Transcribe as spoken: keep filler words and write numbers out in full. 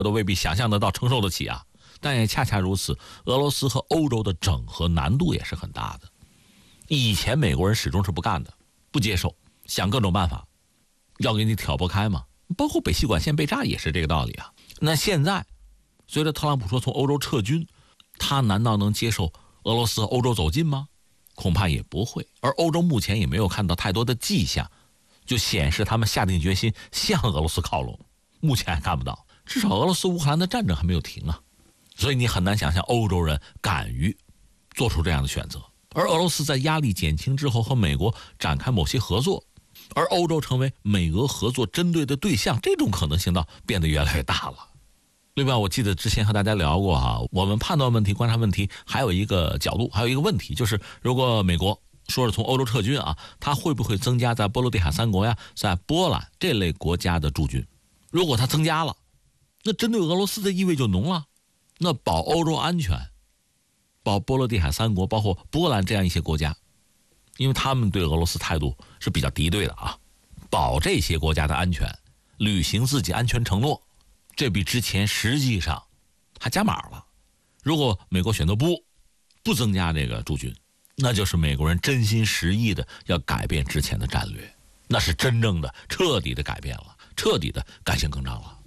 都未必想象得到、承受得起啊。但也恰恰如此，俄罗斯和欧洲的整合难度也是很大的。以前美国人始终是不干的，不接受，想各种办法要给你挑拨开嘛。包括北溪管线被炸也是这个道理啊。那现在随着特朗普说从欧洲撤军，他难道能接受俄罗斯和欧洲走近吗？恐怕也不会。而欧洲目前也没有看到太多的迹象，就显示他们下定决心向俄罗斯靠拢。目前还看不到，至少俄罗斯乌克兰的战争还没有停啊。所以你很难想象欧洲人敢于做出这样的选择。而俄罗斯在压力减轻之后和美国展开某些合作，而欧洲成为美俄合作针对的对象，这种可能性倒变得越来越大了。另外我记得之前和大家聊过哈，我们判断问题、观察问题还有一个角度，还有一个问题，就是如果美国说是从欧洲撤军啊，它会不会增加在波罗的海三国呀、在波兰这类国家的驻军？如果它增加了，那针对俄罗斯的意味就浓了。那保欧洲安全，保波罗的海三国，包括波兰这样一些国家，因为他们对俄罗斯态度是比较敌对的啊，保这些国家的安全，履行自己安全承诺，这比之前实际上还加码了。如果美国选择不不增加这个驻军，那就是美国人真心实意的要改变之前的战略，那是真正的彻底的改变了，彻底的改弦更张了。